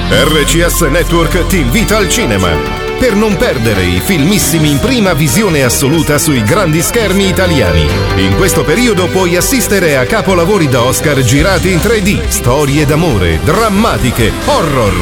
RCS Network ti invita al cinema per non perdere i filmissimi in prima visione assoluta sui grandi schermi italiani. In questo periodo puoi assistere a capolavori da Oscar girati in 3D, storie d'amore, drammatiche, horror,